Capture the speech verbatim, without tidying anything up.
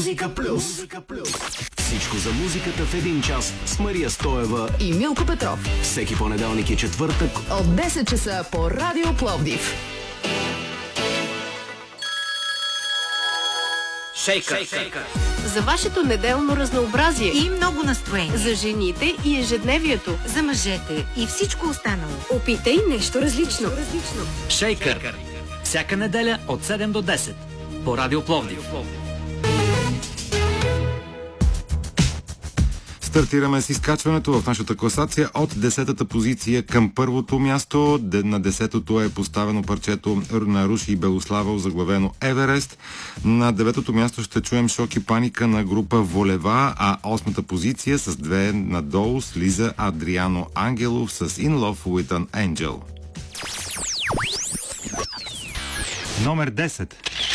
Музика плюс. Всичко за музиката в един час с Мария Стоева и Милко Петров. Всеки понеделник и четвъртък от десет часа по Радио Пловдив. Шейкър. Шейкър. За вашето неделно разнообразие и много настроение. За жените и ежедневието. За мъжете и всичко останало. Опитай нещо различно. различно. Шейкър. Всяка неделя от седем до десет по Радио Пловдив. Стартираме с изкачването в нашата класация от десетата позиция към първото място. На десетото е поставено парчето на Руши и Белослава, озаглавено Еверест. На деветото място ще чуем Шок и паника на група Волева, а осмата позиция с две надолу слиза Адриано Ангелов с In Love with an Angel. Номер десет.